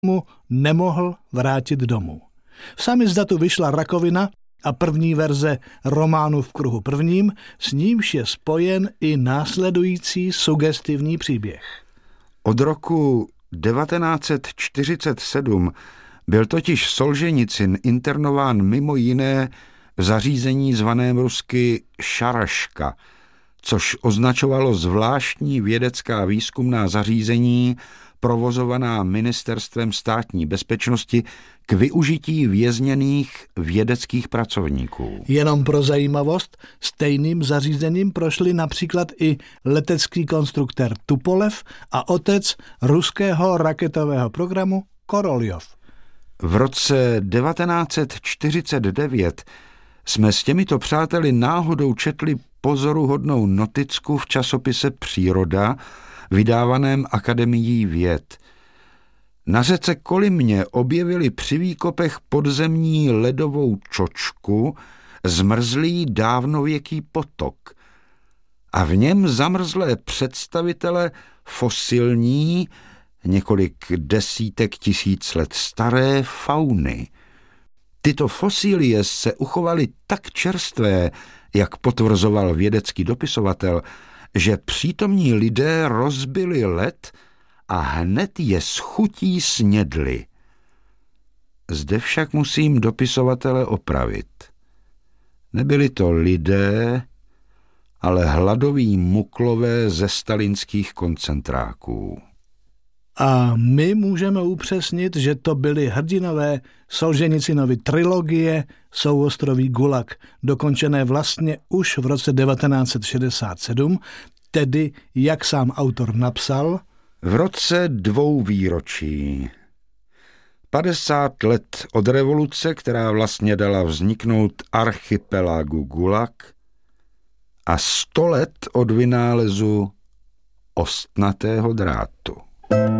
mu nemohl vrátit domů. V samizdatu vyšla Rakovina a první verze románu V kruhu prvním, s nímž je spojen i následující sugestivní příběh. Od roku 1947 byl totiž Solženicyn internován mimo jiné v zařízení zvaném rusky Šaraška, což označovalo zvláštní vědecká výzkumná zařízení provozovaná Ministerstvem státní bezpečnosti k využití vězněných vědeckých pracovníků. Jenom pro zajímavost, stejným zařízením prošli například i letecký konstruktér Tupolev a otec ruského raketového programu Koroljov. V roce 1949 jsme s těmito přáteli náhodou četli pozoruhodnou noticku v časopise Příroda, vydávaném Akademií věd. Na řece Kolymě objevili při výkopech podzemní ledovou čočku, zmrzlý dávnověký potok a v něm zamrzlé představitele fosilní, několik desítek tisíc let staré fauny. Tyto fosílie se uchovaly tak čerstvé, jak potvrzoval vědecký dopisovatel, že přítomní lidé rozbili led a hned je s chutí snědli. Zde však musím dopisovatele opravit. Nebyli to lidé, ale hladoví muklové ze stalinských koncentráků. A my můžeme upřesnit, že to byly hrdinové Solženicinovy trilogie Souostroví Gulag, dokončené vlastně už v roce 1967, tedy, jak sám autor napsal, v roce 2 výročí. 50 let od revoluce, která vlastně dala vzniknout archipelagu Gulag, a 100 let od vynálezu ostnatého drátu.